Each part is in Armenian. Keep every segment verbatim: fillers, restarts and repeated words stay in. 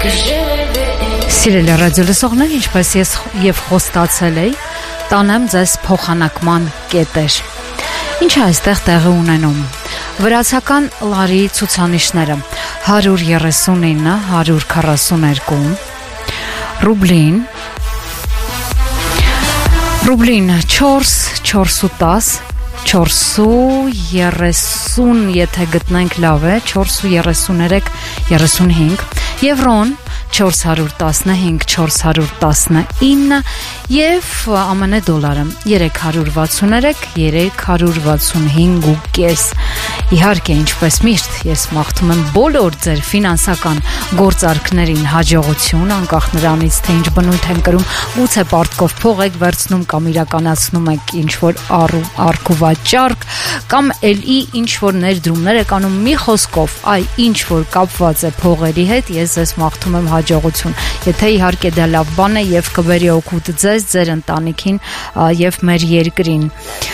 Սիրելի ռադիոլսողներ, ինչպես ես եւ խոստացել էի, տանեմ ձեզ փոխանակման կետեր։ Ինչ է այստեղ տեղի ունենում։ Վրացական լարի ցուցանիշները հարյուր երեսունինը, հարյուր քառասուներկու, ռուբլին, ռուբլին չորս, չորս ու տաս, չորս ու երեսուն, եթե գտնենք լավ է, չորս ու երեսուներեք, երեսունհինգ, եվրոն չորս հարյուր տասնհինգ, չորս հարյուր տասնինը եւ ԱՄՆ դոլարը երեք հարյուր վաթսուներեք, երեք հարյուր վաթսունհինգ ու կես։ Իհարկե, ինչպես միշտ, ես մաղթում եմ բոլոր ձեր ֆինանսական գործարքներին հաջողություն, անկախ նրանից, թե ինչ բնույթ են կրում, գուցե պարտքով փող եք վերցնում կամ իրականացնում եք ինչ-որ առք ու վաճառք, կամ էլի ինչ-որ ներդրումներ եք անում, մի խոսքով, այ ինչ-որ կապված է փողերի հետ, ես ձեզ մաղթում եմ հաջողություն։ Եթե իհարկե դա լավ բան է եւ կբերի օգուտ ձեզ, ձեր ընտանիքին եւ մեր երկրին։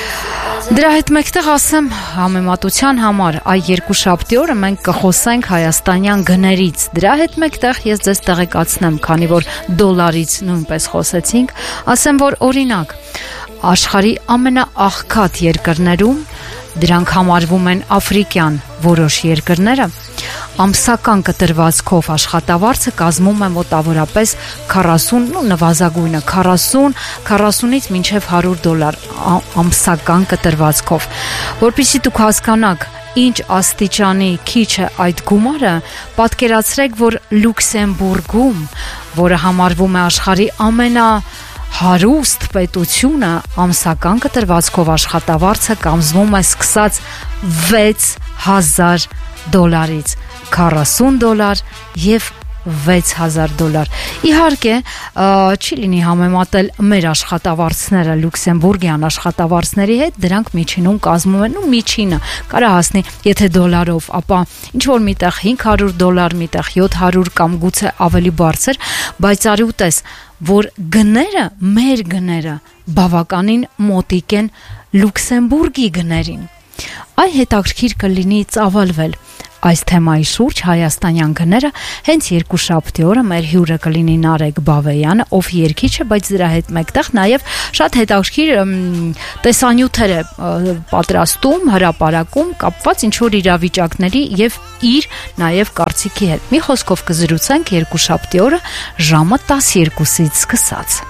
Դրա հետ մեկտեղ ասեմ համեմատության համար, այ երկուշաբթի օրը մենք կխոսենք հայաստանյան գներից։ Դրա հետ մեկտեղ ես ձեզ տեղեկացնեմ, քանի որ դոլարից նույնպես խոսեցինք, ասեմ, որ օրինակ աշխարհի ամենաաղքատ երկրներում, դրանք համարվում են աֆրիկյան որոշ երկրները, ամսական կտրվածքով աշխատավարձը կազմում է մոտավորապես քառասուն, ու նվազագույնը քառասուն, քառասունից մինչև հարյուր դոլար ամսական կտրվածքով։ Որպեսզի դուք հասկանաք ինչ աստիճանի քիչ է այդ գումարը, պատկերացրեք, որ Լյուքսեմբուրգում, որը համարվում է աշխարհի ամենա հարուստ պետությունը, ամսական կտրվածքով աշխատավարձը կազմում է սկսած վեց հազար դոլարից, քառասուն դոլար եւ վեց հազար դոլար։ Իհարկե, չի լինի համեմատել մեր աշխատավարձները Լյուքսեմբուրգյան աշխատավարձների հետ, դրանք միջինում կազմում են, ու միջինը կարա հասնի, եթե դոլարով, ապա ինչ որ միտեղ հինգ հարյուր դոլար, միտեղ յոթ հարյուր կամ գուցե ավելի բարձր, բայց արի ուտես, որ գները, մեր գները բավականին մոտիկ են Լյուքսեմբուրգի գներին։ Այ հետաքրքիր կլինի ծավալվել այս թեմայի շուրջ հայաստանյան գները, հենց երկուշաբթի օրը մեր հյուրը կլինի Նարեկ Բավեյանը, ով երգիչ է, բայց դրա հետ մեկտեղ նաև շատ հետաքրքիր տեսանյութեր է պատրաստում, հրապարակում, կապված ինչ-որ իրավիճակների եւ իր նաև կարծիքի հետ։ Մի խոսքով կզրուցենք երկուշաբթի օրը ժամը տասներկուսից սկսած։